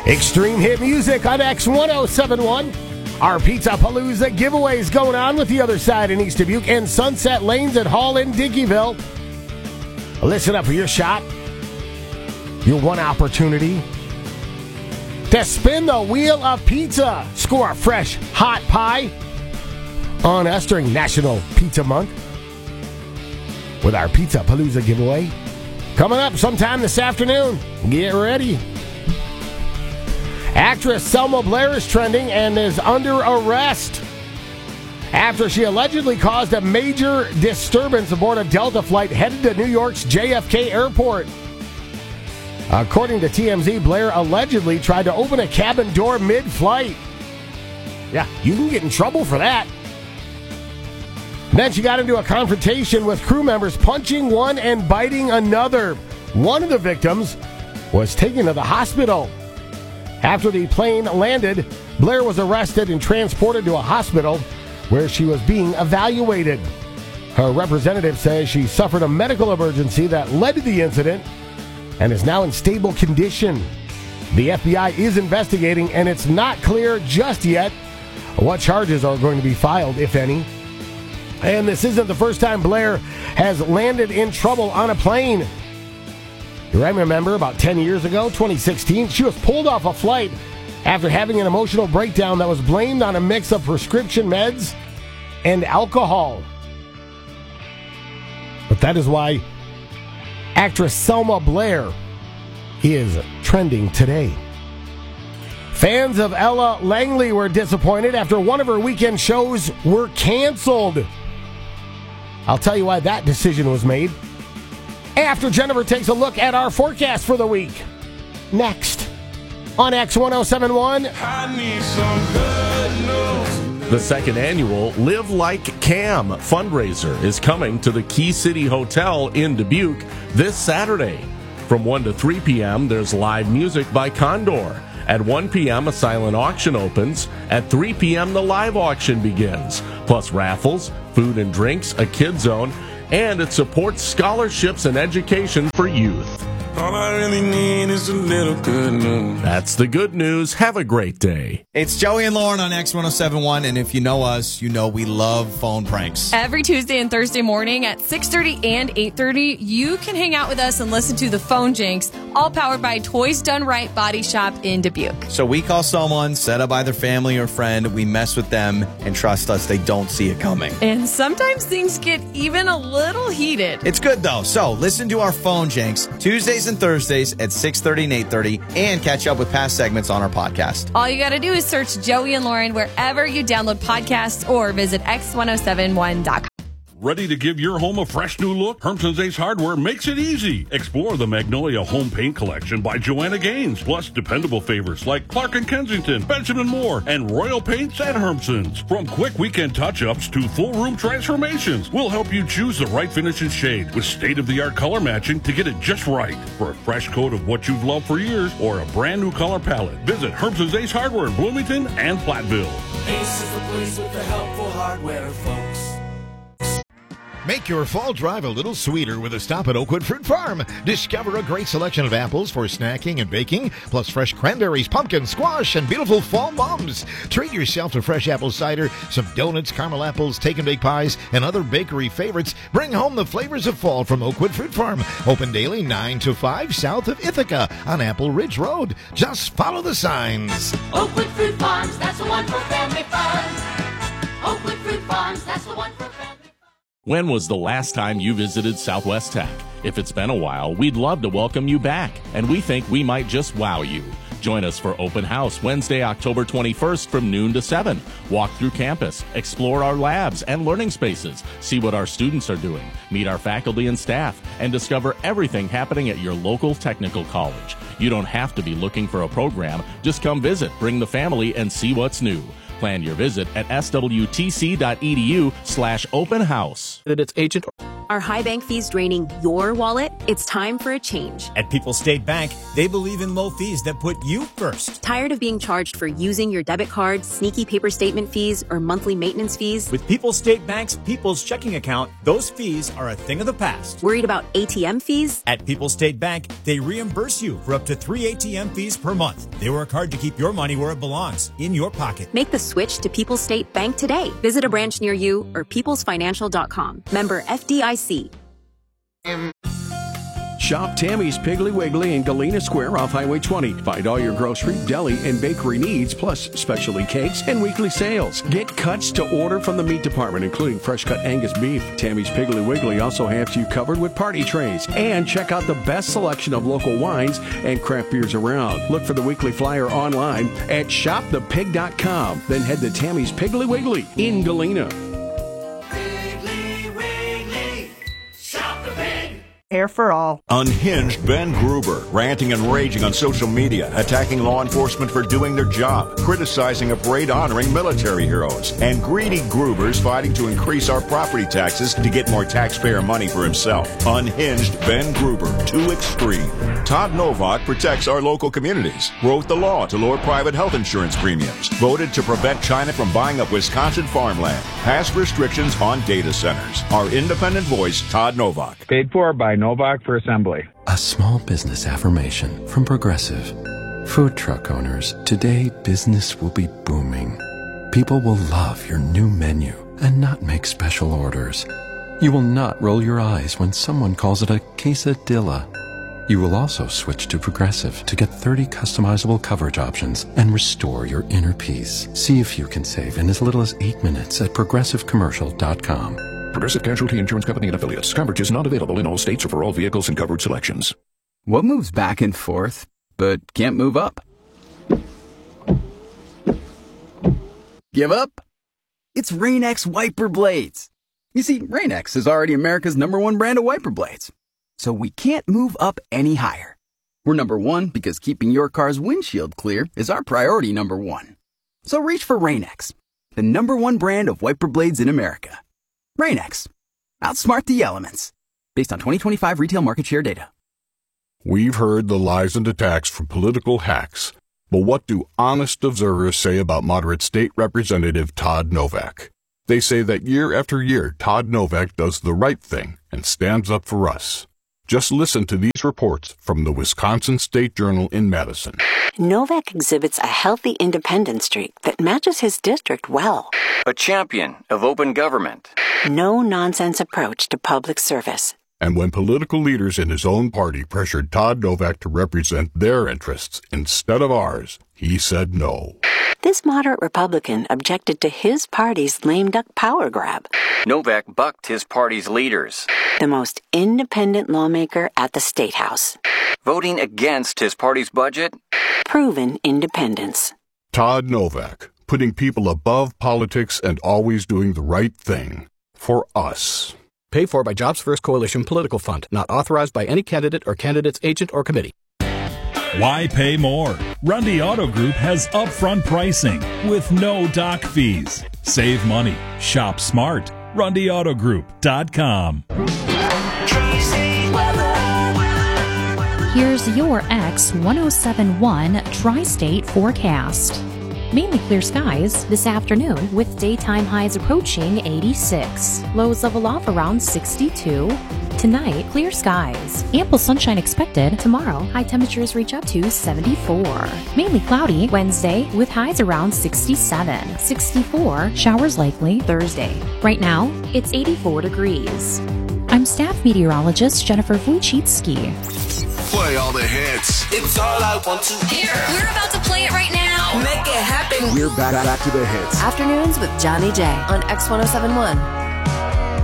Extreme hit music on X1071. Our Pizza Palooza giveaways going on with the other side in East Dubuque and Sunset Lanes at Hall in Dickeyville. Listen up for your shot. Your one opportunity to spin the wheel of pizza. Score a fresh, hot pie on us during National Pizza Month with our Pizza Palooza giveaway. Coming up sometime this afternoon. Get ready. Actress Selma Blair is trending and is under arrest after she allegedly caused a major disturbance aboard a Delta flight headed to New York's JFK Airport. According to TMZ, Blair allegedly tried to open a cabin door mid-flight. Yeah, you can get in trouble for that. Then she got into a confrontation with crew members, punching one and biting another. One of the victims was taken to the hospital. After the plane landed, Blair was arrested and transported to a hospital where she was being evaluated. Her representative says she suffered a medical emergency that led to the incident and is now in stable condition. The FBI is investigating, and it's not clear just yet what charges are going to be filed, if any. And this isn't the first time Blair has landed in trouble on a plane. You remember about 10 years ago, 2016, she was pulled off a flight after having an emotional breakdown that was blamed on a mix of prescription meds and alcohol. But that is why actress Selma Blair is trending today. Fans of Ella Langley were disappointed after one of her weekend shows were canceled. I'll tell you why that decision was made after Jennifer takes a look at our forecast for the week. Next on X1071. I need some good news. The second annual Live Like Cam fundraiser is coming to the Key City Hotel in Dubuque this Saturday. From 1 to 3 p.m., there's live music by Condor. At 1 p.m., a silent auction opens. At 3 p.m., the live auction begins. Plus raffles, food and drinks, a kid zone, and it supports scholarships and education for youth. All I really need is a little good news. That's the good news. Have a great day. It's Joey and Lauren on X1071, and if you know us, you know we love phone pranks. Every Tuesday and Thursday morning at 6:30 and 8:30, you can hang out with us and listen to the Phone Jinx, all powered by Toys Done Right Body Shop in Dubuque. So we call someone, set up by their family or friend, we mess with them, and trust us, they don't see it coming. And sometimes things get even a little heated. It's good, though. So listen to our Phone Jinx Tuesdays and Thursdays at 6:30 and 8:30, and catch up with past segments on our podcast. All you got to do is search Joey and Lauren wherever you download podcasts or visit x1071.com. Ready to give your home a fresh new look? Hermson's Ace Hardware makes it easy. Explore the Magnolia Home Paint Collection by Joanna Gaines, plus dependable favorites like Clark & Kensington, Benjamin Moore, and Royal Paints at Hermson's. From quick weekend touch-ups to full room transformations, we'll help you choose the right finish and shade with state-of-the-art color matching to get it just right. For a fresh coat of what you've loved for years or a brand new color palette, visit Hermson's Ace Hardware in Bloomington and Platteville. Ace is the place with the helpful hardware, folks. Make your fall drive a little sweeter with a stop at Oakwood Fruit Farm. Discover a great selection of apples for snacking and baking, plus fresh cranberries, pumpkin, squash, and beautiful fall mums. Treat yourself to fresh apple cider, some donuts, caramel apples, take-and-bake pies, and other bakery favorites. Bring home the flavors of fall from Oakwood Fruit Farm. Open daily 9 to 5 south of Ithaca on Apple Ridge Road. Just follow the signs. Oakwood Fruit Farms, that's the one for family fun. Oakwood Fruit Farms, that's the one for family fun. When was the last time you visited Southwest Tech? If it's been a while, we'd love to welcome you back, and we think we might just wow you. Join us for Open House Wednesday, October 21st from noon to 7. Walk through campus, explore our labs and learning spaces, see what our students are doing, meet our faculty and staff, and discover everything happening at your local technical college. You don't have to be looking for a program. Just come visit, bring the family, and see what's new. Plan your visit at swtc.edu/open house. That it's agent. Are high bank fees draining your wallet? It's time for a change. At People's State Bank, they believe in low fees that put you first. Tired of being charged for using your debit card, sneaky paper statement fees, or monthly maintenance fees? With People's State Bank's People's Checking Account, those fees are a thing of the past. Worried about ATM fees? At People's State Bank, they reimburse you for up to 3 ATM fees per month. They work hard to keep your money where it belongs, in your pocket. Make the switch to People's State Bank today. Visit a branch near you or peoplesfinancial.com. Member FDIC. Shop Tammy's Piggly Wiggly in Galena Square off Highway 20. Find all your grocery, deli, and bakery needs, plus specialty cakes and weekly sales. Get cuts to order from the meat department, including fresh-cut Angus beef. Tammy's Piggly Wiggly also has you covered with party trays. And check out the best selection of local wines and craft beers around. Look for the weekly flyer online at shopthepig.com. Then head to Tammy's Piggly Wiggly in Galena. Air for all. Unhinged Ben Gruber, ranting and raging on social media, attacking law enforcement for doing their job, criticizing a parade honoring military heroes, and greedy Grubers fighting to increase our property taxes to get more taxpayer money for himself. Unhinged Ben Gruber, too extreme. Todd Novak protects our local communities, wrote the law to lower private health insurance premiums, voted to prevent China from buying up Wisconsin farmland, passed restrictions on data centers. Our independent voice, Todd Novak. Paid for by Novak for Assembly. A small business affirmation from Progressive. Food truck owners, today business will be booming. People will love your new menu and not make special orders. You will not roll your eyes when someone calls it a quesadilla. You will also switch to Progressive to get 30 customizable coverage options and restore your inner peace. See if you can save in as little as 8 minutes at progressivecommercial.com. Progressive Casualty Insurance Company and Affiliates. Coverage is not available in all states or for all vehicles and covered selections. What moves back and forth, but can't move up? Give up? It's Rain-X wiper blades. You see, Rain-X is already America's #1 brand of wiper blades. So we can't move up any higher. We're #1 because keeping your car's windshield clear is our priority #1. So reach for Rain-X, the #1 brand of wiper blades in America. Rain-X. Outsmart the elements. Based on 2025 retail market share data. We've heard the lies and attacks from political hacks. But what do honest observers say about moderate state representative Todd Novak? They say that year after year, Todd Novak does the right thing and stands up for us. Just listen to these reports from the Wisconsin State Journal in Madison. Novak exhibits a healthy independent streak that matches his district well. A champion of open government. No-nonsense approach to public service. And when political leaders in his own party pressured Todd Novak to represent their interests instead of ours, he said no. This moderate Republican objected to his party's lame duck power grab. Novak bucked his party's leaders. The most independent lawmaker at the State House. Voting against his party's budget. Proven independence. Todd Novak, putting people above politics and always doing the right thing. For us. Paid for by Jobs First Coalition Political Fund. Not authorized by any candidate or candidate's agent or committee. Why pay more? Rundy Auto Group has upfront pricing with no dock fees. Save money. Shop smart. RundyAutoGroup.com. Here's your X1071 Tri-State forecast. Mainly clear skies this afternoon with daytime highs approaching 86. Lows level off around 62. Tonight, clear skies. Ample sunshine expected. Tomorrow, high temperatures reach up to 74. Mainly cloudy Wednesday with highs around 67. 64, showers likely Thursday. Right now, it's 84 degrees. I'm staff meteorologist Jennifer Wojcicki. Play all the hits. It's all I want to hear. We're about to play it right now. Make it happen. We're back to the hits. Afternoons with Johnny J on X1071.